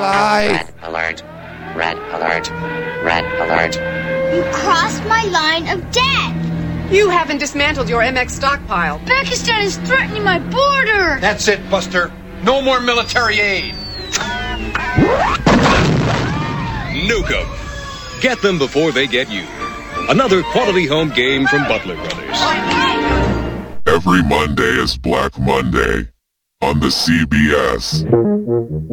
life. Red alert. Red alert. Red alert. You crossed my line of death. You haven't dismantled your MX stockpile. Pakistan is threatening my border. That's it, Buster. No more military aid. Nuke 'em. Get them before they get you. Another quality home game from Butler Brothers. Every Monday is Black Monday on the CBS.